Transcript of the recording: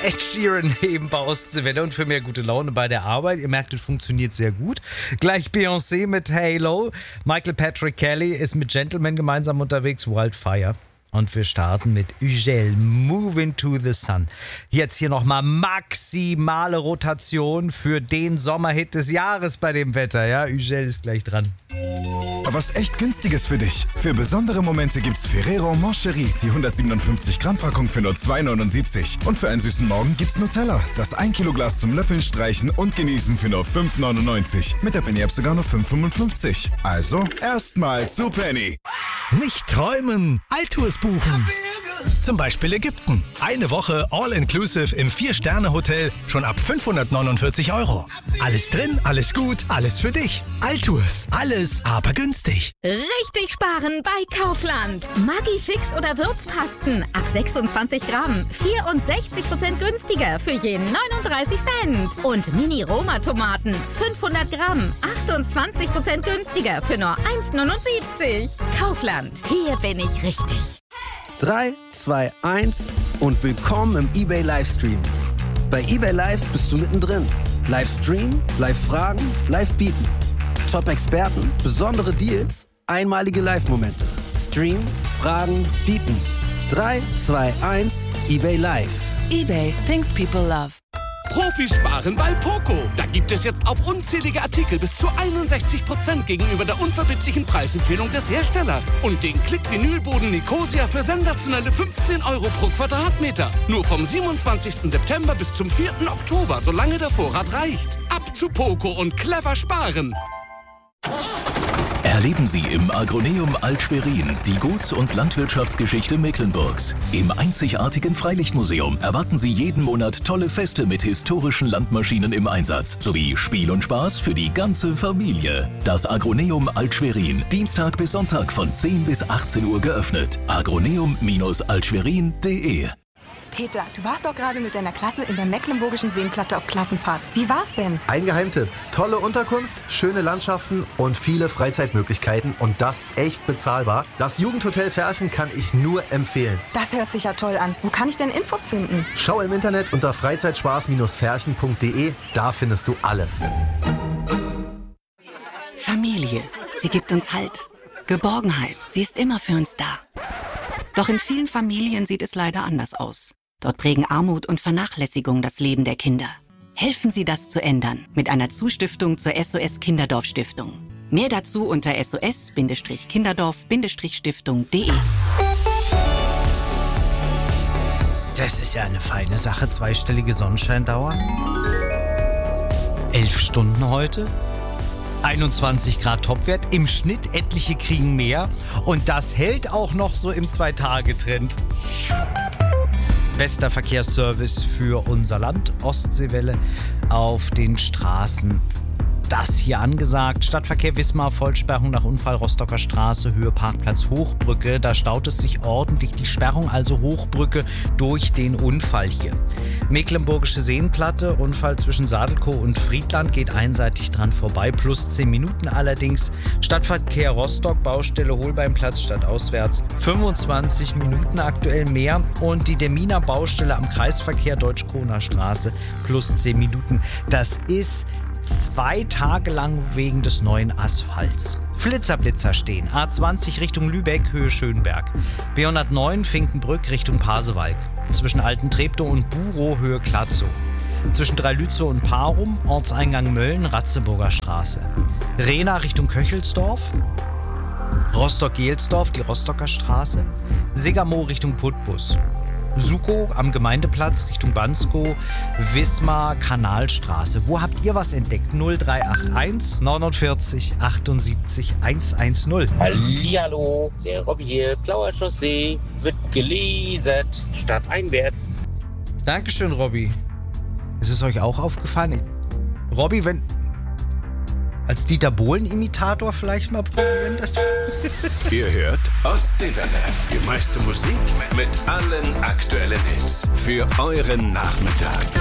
Ed Sheeran eben bei Ostseewelle und für mehr gute Laune bei der Arbeit. Ihr merkt, es funktioniert sehr gut. Gleich Beyoncé mit Halo. Michael Patrick Kelly ist mit Gentleman gemeinsam unterwegs, Wildfire. Und wir starten mit Ugel, Moving to the Sun. Jetzt hier nochmal maximale Rotation für den Sommerhit des Jahres bei dem Wetter. Ja, Ugel ist gleich dran. Was echt Günstiges für dich. Für besondere Momente gibt's Ferrero Moncherie, die 157 Gramm Packung für nur 2,79. Und für einen süßen Morgen gibt's Nutella, das 1 Kilo Glas zum Löffeln, Streichen und Genießen für nur 5,99. Mit der Penny-App sogar nur 5,55. Also erstmal zu Penny. Nicht träumen, Altours buchen. Zum Beispiel Ägypten. Eine Woche All-Inclusive im 4-Sterne-Hotel schon ab 549 €. Alles drin, alles gut, alles für dich. Altours, alles aber günstig. Richtig sparen bei Kaufland. Maggi Fix oder Würzpasten ab 26 Gramm. 64% günstiger für jeden 39 Cent. Und Mini-Roma-Tomaten 500 Gramm. 28% günstiger für nur 1,79. Kaufland, hier bin ich richtig. 3, 2, 1 und willkommen im eBay Livestream. Bei eBay Live bist du mittendrin. Livestream, Live-Fragen, Live-Bieten. Top-Experten, besondere Deals, einmalige Live-Momente. Stream, Fragen, Bieten. 3, 2, 1, eBay Live. eBay, things people love. Profis sparen bei Poco. Da gibt es jetzt auf unzählige Artikel bis zu 61% gegenüber der unverbindlichen Preisempfehlung des Herstellers. Und den Klick-Vinylboden Nicosia für sensationelle 15 € pro Quadratmeter. Nur vom 27. September bis zum 4. Oktober, solange der Vorrat reicht. Ab zu Poco und clever sparen. Erleben Sie im Agroneum Alt-Schwerin die Guts- und Landwirtschaftsgeschichte Mecklenburgs. Im einzigartigen Freilichtmuseum erwarten Sie jeden Monat tolle Feste mit historischen Landmaschinen im Einsatz, sowie Spiel und Spaß für die ganze Familie. Das Agroneum Alt-Schwerin, Dienstag bis Sonntag von 10 bis 18 Uhr geöffnet. agroneum-altschwerin.de. Peter, du warst doch gerade mit deiner Klasse in der Mecklenburgischen Seenplatte auf Klassenfahrt. Wie war's denn? Ein Geheimtipp. Tolle Unterkunft, schöne Landschaften und viele Freizeitmöglichkeiten und das echt bezahlbar. Das Jugendhotel Ferchen kann ich nur empfehlen. Das hört sich ja toll an. Wo kann ich denn Infos finden? Schau im Internet unter freizeitspaß-ferchen.de. Da findest du alles. Familie. Sie gibt uns Halt. Geborgenheit. Sie ist immer für uns da. Doch in vielen Familien sieht es leider anders aus. Dort prägen Armut und Vernachlässigung das Leben der Kinder. Helfen Sie, das zu ändern mit einer Zustiftung zur SOS Kinderdorf Stiftung. Mehr dazu unter sos-kinderdorf-stiftung.de. Das ist ja eine feine Sache. 2-stellige Sonnenscheindauer. 11 Stunden heute. 21 Grad Topwert. Im Schnitt etliche kriegen mehr. Und das hält auch noch so im 2-Tage-Trend. Bester Verkehrsservice für unser Land. Ostseewelle auf den Straßen. Das hier angesagt. Stadtverkehr Wismar, Vollsperrung nach Unfall Rostocker Straße, Höhe Parkplatz Hochbrücke. Da staut es sich ordentlich. Die Sperrung also Hochbrücke durch den Unfall hier. Mecklenburgische Seenplatte, Unfall zwischen Sadelkow und Friedland, geht einseitig dran vorbei, plus 10 Minuten allerdings. Stadtverkehr Rostock, Baustelle Holbeinplatz stadtauswärts, 25 Minuten aktuell mehr. Und die Deminer Baustelle am Kreisverkehr Deutsch-Kroner Straße, plus 10 Minuten. Das ist 2 Tage lang wegen des neuen Asphalts. Flitzer stehen. A20 Richtung Lübeck, Höhe Schönberg. B109 Finkenbrück Richtung Pasewalk. Zwischen Alten Treptow und Burow, Höhe Klatzow. Zwischen Dreilützow und Parum, Ortseingang Mölln, Ratzeburger Straße. Rehna Richtung Köchelsdorf. Rostock-Gelsdorf, die Rostocker Straße. Segermoor Richtung Putbus. Sukow am Gemeindeplatz Richtung Banskow, Wismar, Kanalstraße. Wo habt ihr was entdeckt? 0381 49 78 110. Hallihallo, der Robby hier, Blauer Chaussee, wird gelesen, stadteinwärts. Dankeschön, Robby. Ist es euch auch aufgefallen? Robby, wenn... Als Dieter Bohlen-Imitator vielleicht mal probieren? Das Ihr hört Ostseewelle. Die meiste Musik mit allen aktuellen Hits. Für euren Nachmittag.